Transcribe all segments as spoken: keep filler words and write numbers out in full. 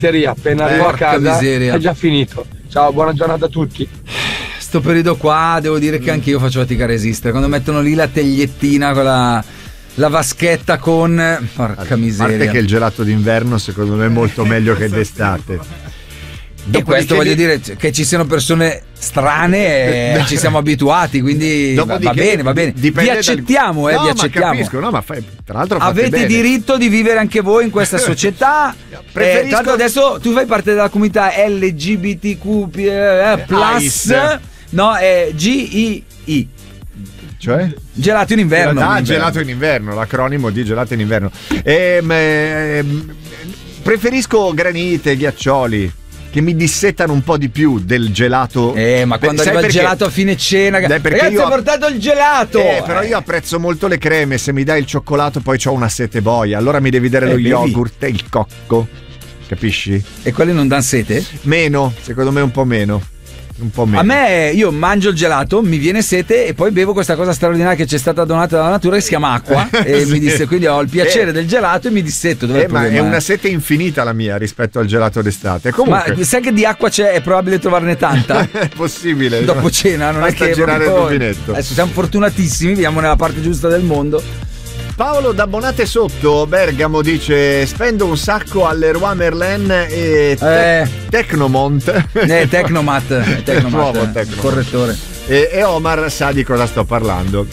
appena arrivo a casa miseria. è già finito. Ciao, buona giornata a tutti. Sto periodo qua devo dire che anche io faccio fatica a resistere quando mettono lì la tegliettina con la, la vaschetta con porca miseria. A parte che il gelato d'inverno secondo me è molto meglio che d'estate. E questo voglio dire che ci siano persone strane e ci siamo abituati, quindi va, va bene, va bene. Vi accettiamo, dal... eh, no, vi ma accettiamo. Capisco, no, ma fai... tra l'altro avete bene. diritto di vivere anche voi in questa società. Preferisco... eh, tra l'altro adesso tu fai parte della comunità L G B T Q eh, plus, no, è G I I. Cioè? Gelato in inverno. Ah, in gelato in inverno, l'acronimo di gelato in inverno. Ehm, ehm, preferisco granite, ghiaccioli, che mi dissettano un po' di più del gelato. Eh, ma quando Sai arriva perché? il gelato a fine cena, Dai, ragazzi, io ho portato il gelato. Eh, però io apprezzo molto le creme. Se mi dai il cioccolato, poi c'ho una sete boia. Allora mi devi dare eh, lo bevi. yogurt e il cocco. Capisci? E quelli non danno sete? Meno, secondo me un po' meno. Un po' meno. A me, io mangio il gelato, mi viene sete e poi bevo questa cosa straordinaria che ci è stata donata dalla natura che si chiama acqua. E Sì. mi disse, quindi ho il piacere Eh. del gelato e mi dissetto. Dov'è Eh, il ma è problema? una sete infinita la mia rispetto al gelato d'estate. Comunque Ma sai che di acqua c'è? È probabile trovarne tanta? è possibile. Dopo cena, non Basta è che girare il proprio- rubinetto. Adesso siamo fortunatissimi, viviamo nella parte giusta del mondo. Paolo da Bonate Sotto, Bergamo, dice: spendo un sacco Leroy Merlin e te- Eh. Tecnomont. Eh, Tecnomat, Tecnomat, Nuovo eh, Tecnomat. correttore. E, e Omar sa di cosa sto parlando.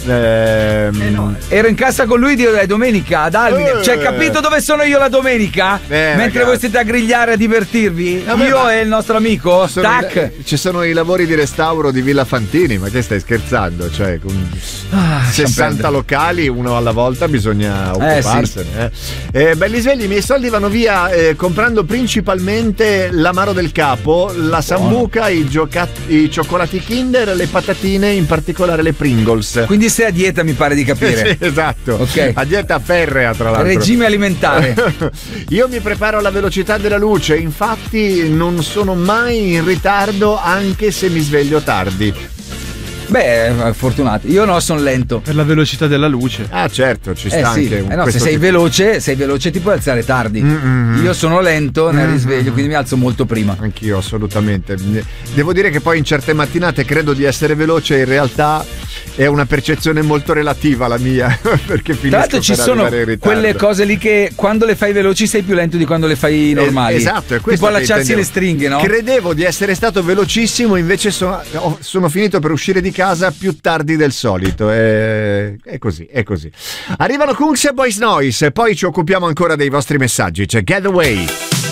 Ehm, Ero in casa con lui di eh, domenica ad Almine. Eh. Cioè, capito dove sono io la domenica? Eh, Mentre ragazzi. voi siete a grigliare e a divertirvi? Vabbè, io ma- e il nostro amico, sono tac. i- ci sono i lavori di restauro di Villa Fantini, ma che stai scherzando? Cioè, con Ah, sessanta perdere. locali, uno alla volta, bisogna occuparsene. Eh, Eh, belli svegli, i miei soldi vanno via eh, comprando principalmente l'amaro del capo, la sambuca, i, gioca- i cioccolati Kinder, le patatine, in particolare le Pringles. Quindi sei a dieta, mi pare di capire. Sì, esatto. Ok. A dieta ferrea, tra l'altro. Regime alimentare. Io mi preparo alla velocità della luce, infatti non sono mai in ritardo anche se mi sveglio tardi. Beh, fortunati. Io no, sono lento. Per la velocità della luce. Ah, certo, ci sta Eh sì, anche un eh no, se questo sei tipo- veloce, sei veloce ti puoi alzare tardi. Mm-mm. Io sono lento nel Mm-mm. risveglio, quindi mi alzo molto prima. Anch'io, assolutamente. Devo dire che poi in certe mattinate credo di essere veloce, in realtà è una percezione molto relativa la mia, perché finisco Tra l'altro ci per sono arrivare in ritardo. quelle cose lì che quando le fai veloci sei più lento di quando le fai normali. Eh, esatto, è questo tipo che allacciarsi intendevo. le stringhe, no? Credevo di essere stato velocissimo, invece sono, ho- sono finito per uscire di casa più tardi del solito. È, è così, è così. Arrivano Kungs e Boys Noise, poi ci occupiamo ancora dei vostri messaggi. C'è Getaway.